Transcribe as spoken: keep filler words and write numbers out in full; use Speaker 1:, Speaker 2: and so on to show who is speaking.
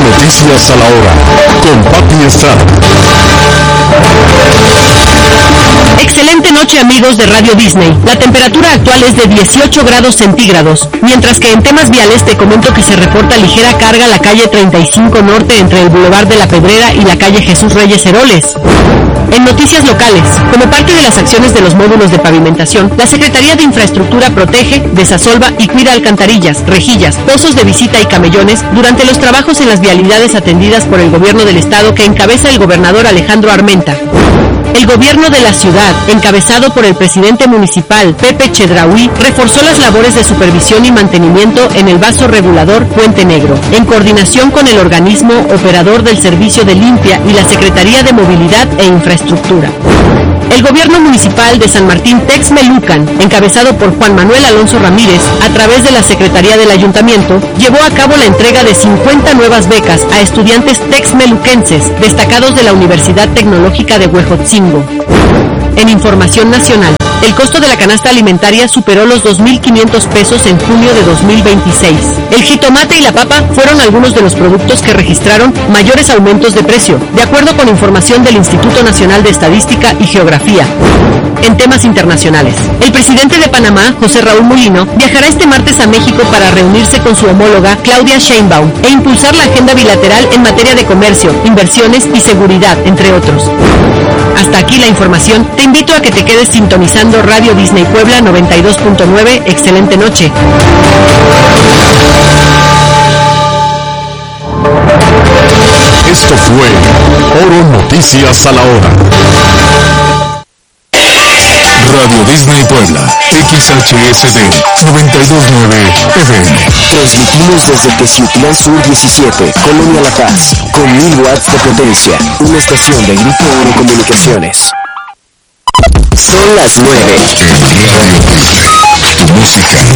Speaker 1: Noticias a la hora, con Pati Estrada.
Speaker 2: Excelente noche, amigos de Radio Disney. La temperatura actual es de dieciocho grados centígrados, mientras que en temas viales te comento que se reporta ligera carga a la calle treinta y cinco Norte entre el Boulevard de la Pedrera y la calle Jesús Reyes Heroles. En noticias locales, como parte de las acciones de los módulos de pavimentación, la Secretaría de Infraestructura protege, desasolva y cuida alcantarillas, rejillas, pozos de visita y camellones durante los trabajos en las vialidades atendidas por el gobierno del estado que encabeza el gobernador Alejandro Armenta. El gobierno de la ciudad, encabezado por el presidente municipal, Pepe Chedraui, reforzó las labores de supervisión y mantenimiento en el vaso regulador Puente Negro, en coordinación con el organismo operador del Servicio de Limpia y la Secretaría de Movilidad e Infraestructura. El gobierno municipal de San Martín Texmelucan, encabezado por Juan Manuel Alonso Ramírez, a través de la Secretaría del Ayuntamiento, llevó a cabo la entrega de cincuenta nuevas becas a estudiantes texmeluquenses destacados de la Universidad Tecnológica de Huejotzingo. En información nacional, el costo de la canasta alimentaria superó los dos mil quinientos pesos en junio de dos mil veintiséis. El jitomate y la papa fueron algunos de los productos que registraron mayores aumentos de precio, de acuerdo con información del Instituto Nacional de Estadística y Geografía. En temas internacionales, el presidente de Panamá, José Raúl Mulino, viajará este martes a México para reunirse con su homóloga, Claudia Sheinbaum, e impulsar la agenda bilateral en materia de comercio, inversiones y seguridad, entre otros. Hasta aquí la información. Te invito a que te quedes sintonizando Radio Disney Puebla noventa y dos punto nueve. Excelente noche.
Speaker 1: Esto fue Oro Noticias a la hora. Radio Disney Puebla, X H S D noventa y dos punto nueve F M.
Speaker 3: Transmitimos desde Teciutlán Sur diecisiete, Colonia La Paz, con mil watts de potencia. Una estación de Grupo Oro Comunicaciones. Son las nueve.
Speaker 1: Radio Disney, tu música